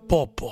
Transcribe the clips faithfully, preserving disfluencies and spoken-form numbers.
Πω πω.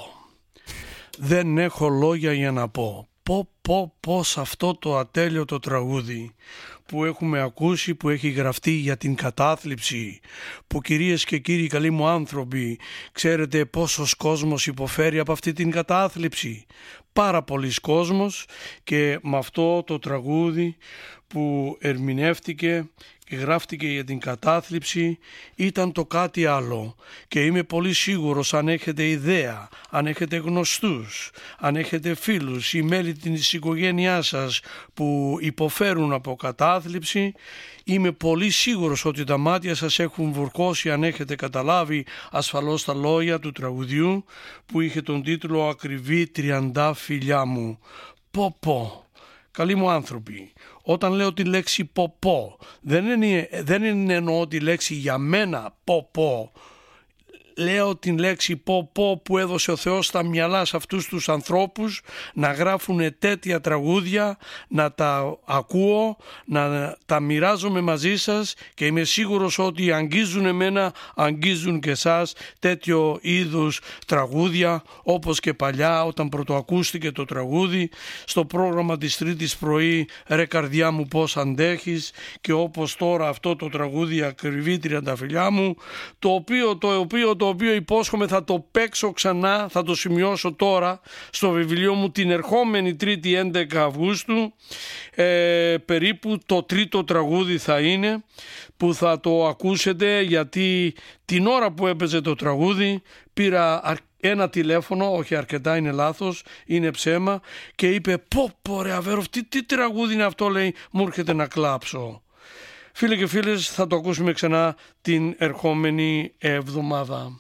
Δεν έχω λόγια για να πω. Πω πω πω σε αυτό το ατέλειωτο τραγούδι που έχουμε ακούσει, που έχει γραφτεί για την κατάθλιψη, που κυρίες και κύριοι καλοί μου άνθρωποι, ξέρετε πόσος κόσμος υποφέρει από αυτή την κατάθλιψη. Πάρα πολλοί κόσμος, και με αυτό το τραγούδι που ερμηνεύτηκε και γράφτηκε για την κατάθλιψη ήταν το κάτι άλλο. Και είμαι πολύ σίγουρος, αν έχετε ιδέα, αν έχετε γνωστούς, αν έχετε φίλους ή μέλη της οικογένειάς σας που υποφέρουν από κατάθλιψη, είμαι πολύ σίγουρος ότι τα μάτια σας έχουν βουρκώσει, αν έχετε καταλάβει ασφαλώς τα λόγια του τραγουδιού που είχε τον τίτλο «Ακριβή τριαντάφυλλιά μου». Πω πω. Καλοί μου άνθρωποι, όταν λέω τη λέξη πω πω, δεν είναι, δεν είναι εννοώ τη λέξη για μένα πω πω. Λέω την λέξη πω πω που έδωσε ο Θεός στα μυαλά σε αυτούς τους ανθρώπους να γράφουν τέτοια τραγούδια, να τα ακούω, να τα μοιράζομαι μαζί σας, και είμαι σίγουρος ότι αγγίζουν εμένα, αγγίζουν και εσάς τέτοιο είδους τραγούδια, όπως και παλιά όταν πρωτοακούστηκε το τραγούδι στο πρόγραμμα της Τρίτης πρωί «Ρε καρδιά μου πώς αντέχεις», και όπως τώρα αυτό το τραγούδι «Ακριβή τριανταφυλλιά μου», το οποίο, το οποίο το οποίο υπόσχομαι θα το παίξω ξανά, θα το σημειώσω τώρα στο βιβλίο μου την ερχόμενη Τρίτη έντεκα Αυγούστου, ε, περίπου το τρίτο τραγούδι θα είναι που θα το ακούσετε, γιατί την ώρα που έπαιζε το τραγούδι πήρα ένα τηλέφωνο, όχι αρκετά, είναι λάθος, είναι ψέμα, και είπε πω πω ρε Αβέροφ, τι, τι τραγούδι είναι αυτό, λέει, μου έρχεται να κλάψω. Φίλοι και φίλες, θα το ακούσουμε ξανά την ερχόμενη εβδομάδα.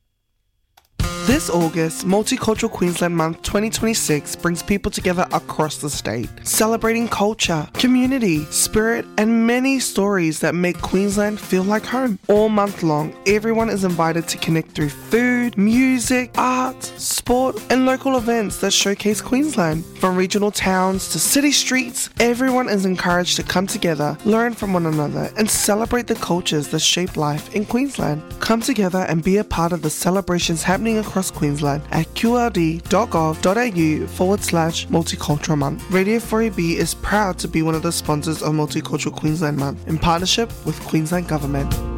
This August, Multicultural Queensland Month twenty twenty-six brings people together across the state, celebrating culture, community, spirit, and many stories that make Queensland feel like home. All month long, everyone is invited to connect through food, music, art, sport, and local events that showcase Queensland. From regional towns to city streets, everyone is encouraged to come together, learn from one another, and celebrate the cultures that shape life in Queensland. Come together and be a part of the celebrations happening across Queensland at qld.gov.au forward slash multicultural month. Radio four A B is proud to be one of the sponsors of Multicultural Queensland Month in partnership with Queensland Government.